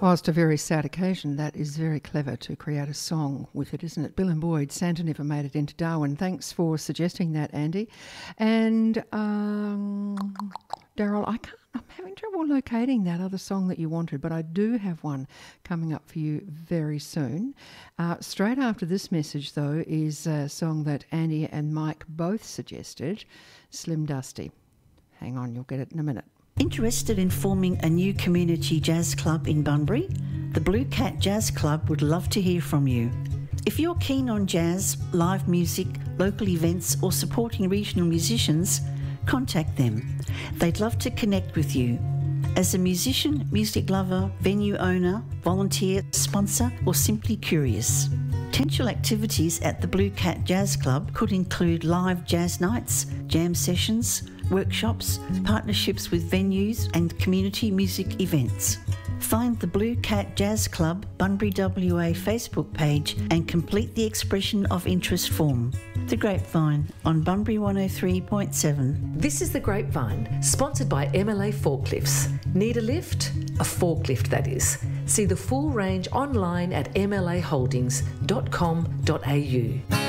Whilst a very sad occasion, that is very clever to create a song with it, isn't it? Bill and Boyd, Santa Never Made It into Darwin. Thanks for suggesting that, Andy. And Daryl, I'm having trouble locating that other song that you wanted, but I do have one coming up for you very soon. Straight after this message, though, is a song that Andy and Mike both suggested, Slim Dusty. Hang on, you'll get it in a minute. Interested in forming a new community jazz club in Bunbury? The Blue Cat Jazz Club would love to hear from you. If you're keen on jazz, live music, local events or supporting regional musicians, contact them. They'd love to connect with you. As a musician, music lover, venue owner, volunteer, sponsor or simply curious. Potential activities at the Blue Cat Jazz Club could include live jazz nights, jam sessions, workshops, partnerships with venues and community music events. Find the Blue Cat Jazz Club Bunbury WA Facebook page and complete the expression of interest form. The Grapevine on Bunbury 103.7. This is The Grapevine, sponsored by MLA Forklifts. Need a lift? A forklift, that is. See the full range online at mlaholdings.com.au.